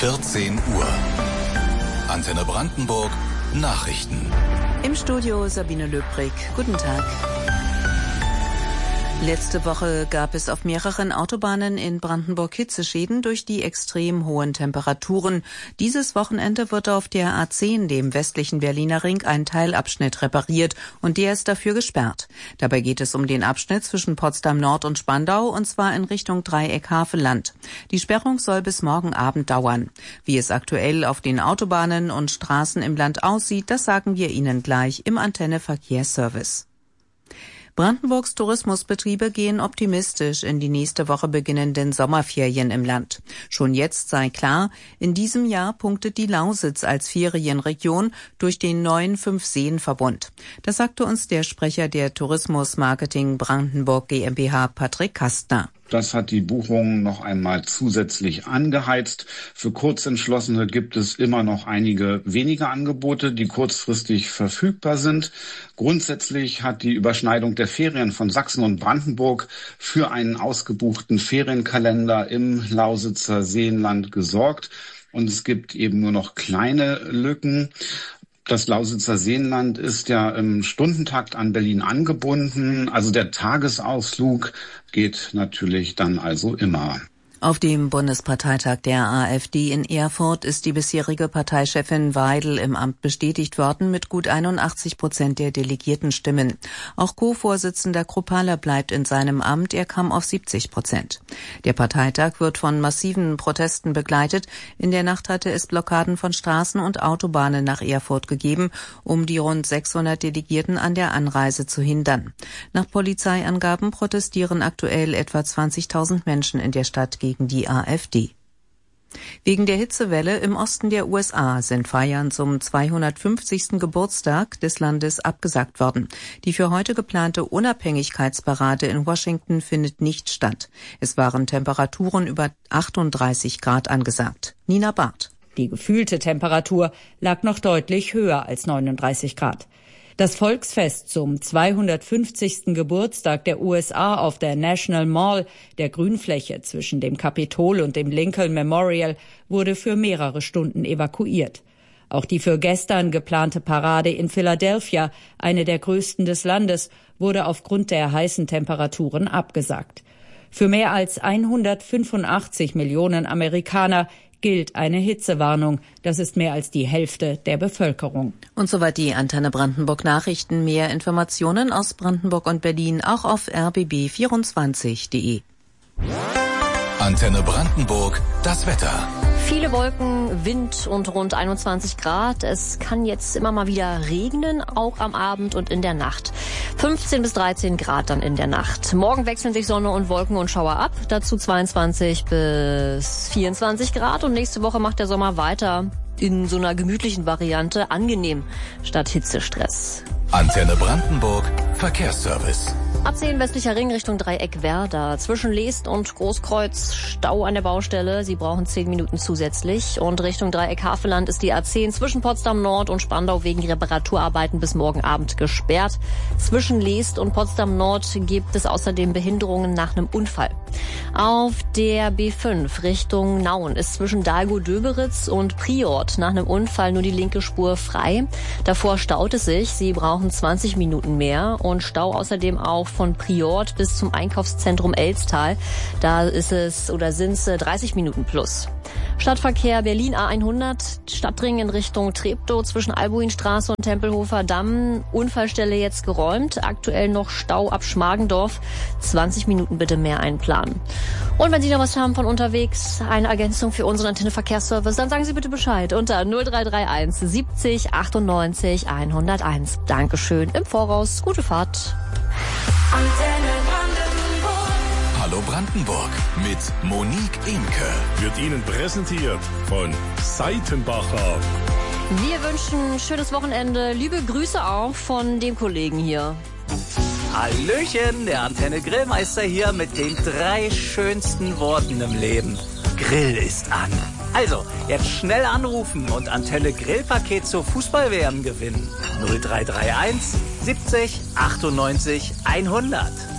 14 Uhr. Antenne Brandenburg, Nachrichten. Im Studio Sabine Löbrig. Guten Tag. Letzte Woche gab es auf mehreren Autobahnen in Brandenburg Hitzeschäden durch die extrem hohen Temperaturen. Dieses Wochenende wird auf der A10, dem westlichen Berliner Ring, ein Teilabschnitt repariert und der ist dafür gesperrt. Dabei geht es um den Abschnitt zwischen Potsdam Nord und Spandau und zwar in Richtung Dreieck Havelland. Die Sperrung soll bis morgen Abend dauern. Wie es aktuell auf den Autobahnen und Straßen im Land aussieht, das sagen wir Ihnen gleich im Antenne Verkehrsservice. Brandenburgs Tourismusbetriebe gehen optimistisch in die nächste Woche beginnenden Sommerferien im Land. Schon jetzt sei klar, in diesem Jahr punktet die Lausitz als Ferienregion durch den neuen 5-Seen-Verbund. Das sagte uns der Sprecher der Tourismus-Marketing Brandenburg GmbH, Patrick Kastner. Das hat die Buchungen noch einmal zusätzlich angeheizt. Für Kurzentschlossene gibt es immer noch einige wenige Angebote, die kurzfristig verfügbar sind. Grundsätzlich hat die Überschneidung der Ferien von Sachsen und Brandenburg für einen ausgebuchten Ferienkalender im Lausitzer Seenland gesorgt. Und es gibt eben nur noch kleine Lücken. Das Lausitzer Seenland ist ja im Stundentakt an Berlin angebunden. Also der Tagesausflug geht natürlich dann also immer. Auf dem Bundesparteitag der AfD in Erfurt ist die bisherige Parteichefin Weidel im Amt bestätigt worden mit gut 81% der Delegiertenstimmen. Auch Co-Vorsitzender Kruppalla bleibt in seinem Amt, er kam auf 70%. Der Parteitag wird von massiven Protesten begleitet. In der Nacht hatte es Blockaden von Straßen und Autobahnen nach Erfurt gegeben, um die rund 600 Delegierten an der Anreise zu hindern. Nach Polizeiangaben protestieren aktuell etwa 20.000 Menschen in der Stadt gegen die AfD. Wegen der Hitzewelle im Osten der USA sind Feiern zum 250. Geburtstag des Landes abgesagt worden. Die für heute geplante Unabhängigkeitsparade in Washington findet nicht statt. Es waren Temperaturen über 38 Grad angesagt. Nina Barth. Die gefühlte Temperatur lag noch deutlich höher als 39 Grad. Das Volksfest zum 250. Geburtstag der USA auf der National Mall, der Grünfläche zwischen dem Kapitol und dem Lincoln Memorial, wurde für mehrere Stunden evakuiert. Auch die für gestern geplante Parade in Philadelphia, eine der größten des Landes, wurde aufgrund der heißen Temperaturen abgesagt. Für mehr als 185 Millionen Amerikaner gilt eine Hitzewarnung. Das ist mehr als die Hälfte der Bevölkerung. Und soweit die Antenne Brandenburg Nachrichten. Mehr Informationen aus Brandenburg und Berlin auch auf rbb24.de. Antenne Brandenburg, das Wetter. Viele Wolken, Wind und rund 21 Grad. Es kann jetzt immer mal wieder regnen, auch am Abend und in der Nacht. 15 bis 13 Grad dann in der Nacht. Morgen wechseln sich Sonne und Wolken und Schauer ab. Dazu 22 bis 24 Grad. Und nächste Woche macht der Sommer weiter in so einer gemütlichen Variante, angenehm statt Hitzestress. Antenne Brandenburg, Verkehrsservice. A10 westlicher Ring Richtung Dreieck Werder. Zwischen Leest und Großkreuz Stau an der Baustelle. Sie brauchen 10 Minuten zusätzlich. Und Richtung Dreieck Havelland ist die A10 zwischen Potsdam Nord und Spandau wegen Reparaturarbeiten bis morgen Abend gesperrt. Zwischen Leest und Potsdam Nord gibt es außerdem Behinderungen nach einem Unfall. Auf der B5 Richtung Nauen ist zwischen Dahlgow-Döberitz und Priort nach einem Unfall nur die linke Spur frei. Davor staut es sich. Sie brauchen 20 Minuten mehr. Und Stau außerdem auch von Priort bis zum Einkaufszentrum Elstal. Da ist es oder sind es 30 Minuten plus. Stadtverkehr Berlin A100, Stadtring in Richtung Treptow zwischen Albuinstraße und Tempelhofer Damm. Unfallstelle jetzt geräumt. Aktuell noch Stau ab Schmargendorf. 20 Minuten bitte mehr einplanen. Und wenn Sie noch was haben von unterwegs, eine Ergänzung für unseren Antenne Verkehrsservice, dann sagen Sie bitte Bescheid unter 0331 70 98 101. Dankeschön im Voraus. Gute Fahrt. Hallo Brandenburg mit Monique Imke. Wird Ihnen präsentiert von Seitenbacher. Wir wünschen ein schönes Wochenende. Liebe Grüße auch von dem Kollegen hier. Hallöchen, der Antenne Grillmeister hier mit den 3 schönsten Worten im Leben. Grill ist an. Also, jetzt schnell anrufen und Antenne Grillpaket zur Fußball-WM gewinnen. 0331 70 98 100.